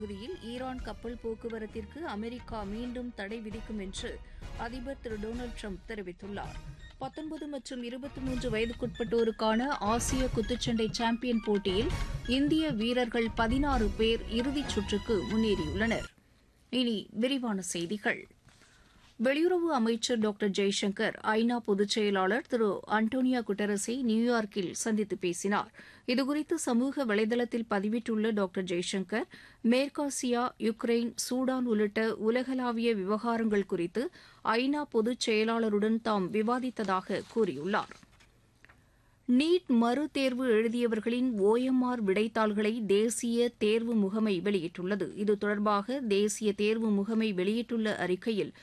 பகுதியில் ஈரான் கப்பல் போக்குவரத்திற்கு அமெரிக்கா மீண்டும் தடை விதிக்கும் என்று அதிபர் திரு டொனால்டு ட்ரம்ப் தெரிவித்துள்ளார். 19 மற்றும் 23 வயதுக்குட்பட்டோருக்கான ஆசிய குத்துச்சண்டை சாம்பியன் போட்டியில் இந்திய வீரர்கள் 16 பேர் இறுதிச் சுற்றுக்கு முன்னேறியுள்ளனர். இனி விரிவான செய்திகள். வெளியுறவு அமைச்சர் டாக்டர் ஜெய்சங்கர் ஐநா பொதுச் செயலாளர் திரு அண்டோனியோ குட்டரஸை நியூயார்க்கில் சந்தித்து பேசினார். இதுகுறித்து சமூக வலைதளத்தில் பதிவிட்டுள்ள டாக்டர் ஜெய்சங்கர், மேற்காசியா, யுக்ரைன், சூடான் உள்ளிட்ட உலகளாவிய விவகாரங்கள் குறித்து ஐநா பொதுச் செயலாளருடன் தாம் விவாதித்ததாக கூறியுள்ளார். நீட் மறுதேர்வு எழுதியவர்களின் OMR விடைத்தாள்களை தேசிய தேர்வு முகமை வெளியிட்டுள்ளது. இது தொடர்பாக தேசிய தேர்வு முகமை வெளியிட்டுள்ள அறிக்கையில்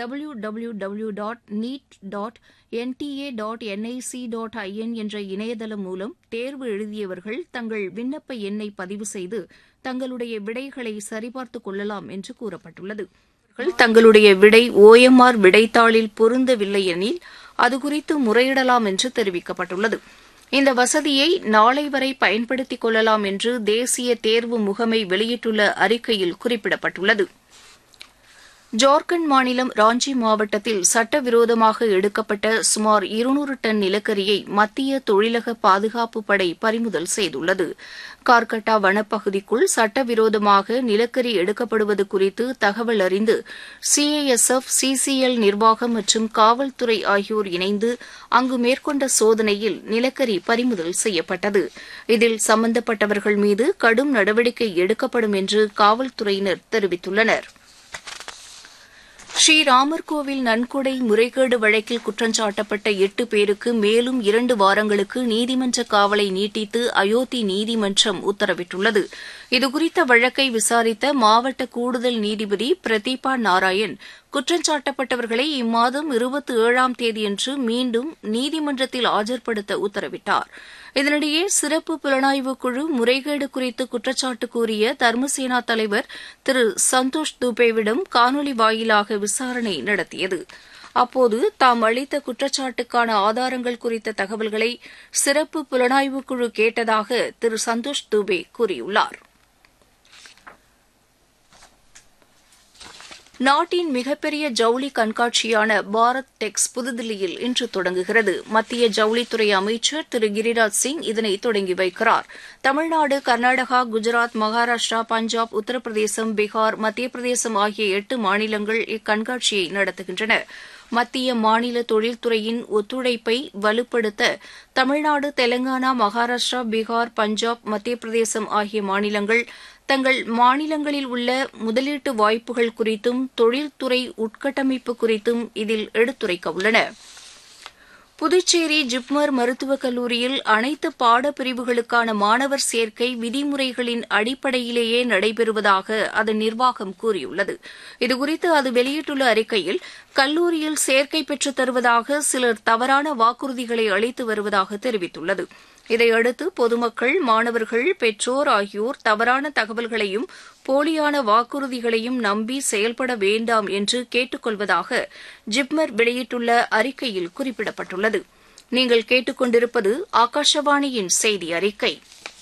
www.neet.nta.nic.in என்ற இணையதளம் மூலம் தேர்வு எழுதியவர்கள் தங்கள் விண்ணப்ப எண்ணை பதிவு செய்து தங்களுடைய விடைகளை சரிபார்த்துக் கொள்ளலாம் என்று கூறப்பட்டுள்ளது. தங்களுடைய விடை OMR விடைத்தாளில் பொருந்தவில்லை எனில் அதுகுறித்து முறையிடலாம் என்று தெரிவிக்கப்பட்டுள்ளது. இந்த வசதியை நாளை வரை பயன்படுத்திக் கொள்ளலாம் என்று தேசிய தேர்வு முகமை வெளியிட்டுள்ள அறிக்கையில் குறிப்பிடப்பட்டுள்ளது. ஜார்க்கண்ட் மாநிலம் ராஞ்சி மாவட்டத்தில் சட்டவிரோதமாக எடுக்கப்பட்ட சுமார் 200 டன் நிலக்கரியை மத்திய தொழிலக பாதுகாப்பு படை பறிமுதல் செய்துள்ளது. கார்கட்டா வனப்பகுதிக்குள் சட்டவிரோதமாக நிலக்கரி எடுக்கப்படுவது குறித்து தகவல் அறிந்து CISF, CCL நிர்வாகம் மற்றும் காவல்துறை ஆகியோர் இணைந்து அங்கு மேற்கொண்ட சோதனையில் நிலக்கரி பறிமுதல் செய்யப்பட்டது. இதில் சம்பந்தப்பட்டவர்கள் மீது கடும் நடவடிக்கை எடுக்கப்படும் என்று காவல்துறையினர் தெரிவித்துள்ளனர். ஸ்ரீராமர் கோவில் நன்கொடை முறைகேடு வழக்கில் குற்றஞ்சாட்டப்பட்ட 8 பேருக்கு மேலும் 2 வாரங்களுக்கு நீதிமன்ற காவலை நீட்டித்து அயோத்தி நீதிமன்றம் உத்தரவிட்டுள்ளது. இதுகுறித்த வழக்கை விசாரித்த மாவட்ட கூடுதல் நீதிபதி பிரதீபா நாராயண் குற்றஞ்சாட்டப்பட்டவர்களை இம்மாதம் 27ஆம் தேதியன்று மீண்டும் நீதிமன்றத்தில் ஆஜர்படுத்த உத்தரவிட்டார். இதனிடையே சிறப்பு புலனாய்வு குழு முறைகேடு குறித்து குற்றச்சாட்டு கூறிய தர்மசேனா தலைவர் திரு சந்தோஷ் துபேவிடம் காணொலி வாயிலாக விசாரணை நடத்தியது. அப்போது தாம் அளித்த குற்றச்சாட்டுக்கான ஆதாரங்கள் குறித்த தகவல்களை சிறப்பு புலனாய்வு குழு கேட்டதாக திரு சந்தோஷ் துபே கூறியுள்ளார். நாட்டின் மிகப்பெரிய ஜவுளி கண்காட்சியான பாரத் டெக்ஸ் புதுதில்லியில் இன்று தொடங்குகிறது. மத்திய ஜவுளித்துறை அமைச்சர் திரு கிரிராஜ் சிங் இதனை தொடங்கி வைக்கிறார். தமிழ்நாடு, கர்நாடகா, குஜராத், மகாராஷ்டிரா, பஞ்சாப், உத்தரப்பிரதேசம், பீகார், மத்திய பிரதேசம் ஆகிய 8 மாநிலங்கள் இக்கண்காட்சியை நடத்துகின்றன. மத்திய மாநில தொழில்துறையின் ஒத்துழைப்பை வலுப்படுத்த தமிழ்நாடு, தெலங்கானா, மகாராஷ்டிரா, பீகார், பஞ்சாப், மத்திய பிரதேசம் ஆகிய மாநிலங்கள் தங்கள் மாநிலங்களில் உள்ள முதலீட்டு வாய்ப்புகள் குறித்தும் தொழில்துறை உட்கட்டமைப்பு குறித்தும் இதில் எடுத்துரைக்க உள்ளன. புதுச்சேரி ஜிப்மர் மருத்துவக் கல்லூரியில் அனைத்து பாடப்பிரிவுகளுக்கான மாணவர் சேர்க்கை விதிமுறைகளின் அடிப்படையிலேயே நடைபெறுவதாக அதன் நிர்வாகம் கூறியுள்ளது. இதுகுறித்து அது வெளியிட்டுள்ள அறிக்கையில் கல்லூரியில் சேர்க்கை பெற்றுத் தருவதாக சிலர் தவறான வாக்குறுதிகளை அளித்து வருவதாக தெரிவித்துள்ளது. இதையடுத்து பொதுமக்கள், மாணவர்கள், பெற்றோர் ஆகியோர் தவறான தகவல்களையும் போலியான வாக்குறுதிகளையும் நம்பி செயல்பட வேண்டாம் என்று கேட்டுக் கொள்வதாக ஜிப்மர் வெளியிட்டுள்ள அறிக்கையில் குறிப்பிடப்பட்டுள்ளது. நீங்கள் கேட்டுக் கொண்டிருப்பது ஆகாஷவாணியின் செய்தி அறிக்கை.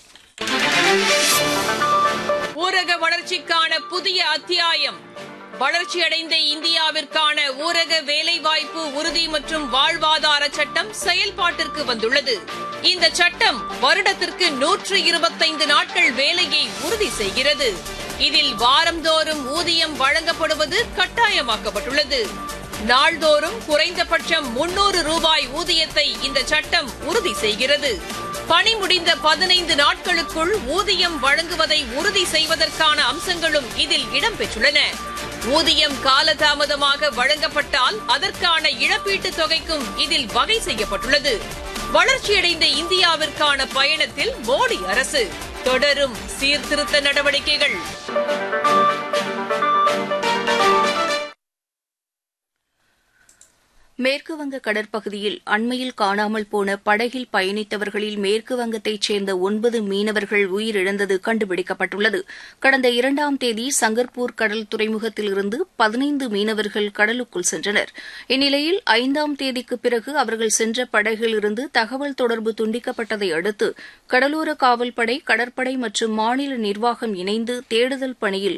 ஊரக வளர்ச்சிக்கான புதிய அத்தியாயம். வளர்ச்சியடைந்த இந்தியாவிற்கான ஊரக வேலைவாய்ப்பு உறுதி மற்றும் வாழ்வாதார சட்டம் செயல்பாட்டிற்கு வந்துள்ளது. இந்த சட்டம் வருடத்திற்கு 125 நாட்கள் வேலையை உறுதி செய்கிறது. இதில் வாரந்தோறும் ஊதியம் வழங்கப்படுவது கட்டாயமாக்கப்பட்டுள்ளது. நாள்தோறும் குறைந்தபட்சம் 300 ரூபாய் ஊதியத்தை இந்த சட்டம் உறுதி செய்கிறது. பணி முடிந்த 15 நாட்களுக்குள் ஊதியம் வழங்குவதை உறுதி செய்வதற்கான அம்சங்களும் இதில் இடம்பெற்றுள்ளன. ஊதியம் காலதாமதமாக வழங்கப்பட்டால் அதற்கான இழப்பீட்டுத் தொகைக்கும் இதில் வகை செய்யப்பட்டுள்ளது. வளர்ச்சியடைந்த இந்தியாவிற்கான பயணத்தில் மோடி அரசு தொடரும் சீர்திருத்த நடவடிக்கைகள். மேற்குவங்க கடற்பகுதியில் அண்மையில் காணாமல் போன படகில் பயணித்தவர்களில் மேற்குவங்கத்தைச் சேர்ந்த 9 மீனவர்கள் உயிரிழந்தது கண்டுபிடிக்கப்பட்டுள்ளது. கடந்த 2ஆம் தேதி சங்கர்பூர் கடல் துறைமுகத்திலிருந்து 15 மீனவர்கள் கடலுக்குள் சென்றனர். இந்நிலையில் 5ஆம் தேதிக்குப் பிறகு அவர்கள் சென்ற படகிலிருந்து தகவல் தொடர்பு துண்டிக்கப்பட்டதை அடுத்து கடலோர காவல்படை, கடற்படை மற்றும் மாநில நிர்வாகம் இணைந்து தேடுதல் பணியில்